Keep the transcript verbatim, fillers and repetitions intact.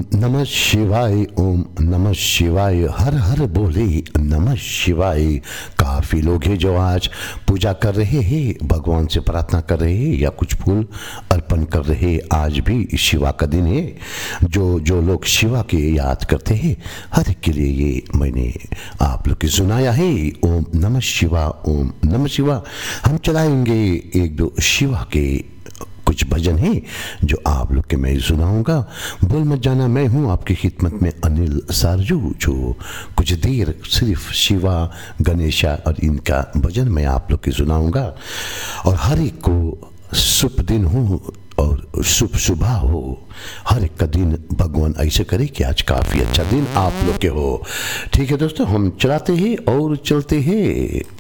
नमः शिवाय, ओम नमः शिवाय, हर हर बोले नमः शिवाय। काफ़ी लोग हैं जो आज पूजा कर रहे हैं, भगवान से प्रार्थना कर रहे हैं या कुछ फूल अर्पण कर रहे हैं। आज भी शिवा का दिन है। जो जो लोग शिवा के याद करते हैं, हर एक के लिए ये मैंने आप लोग की सुनाया है। ओम नमः शिवा, ओम नमः शिवा। हम चलाएंगे एक दो शिवा के कुछ भजन हैं जो आप लोग के मैं सुनाऊंगा। बोल मत जाना, मैं हूं आपकी खिदमत में अनिल सारजू, जो कुछ देर सिर्फ शिवा, गणेशा और इनका भजन मैं आप लोग की सुनाऊंगा। और हर एक को शुभ दिन हो और शुभ सुबह हो। हर एक का दिन भगवान ऐसे करे कि आज काफ़ी अच्छा दिन आप लोग के हो। ठीक है दोस्तों, हम चलाते हैं और चलते हैं।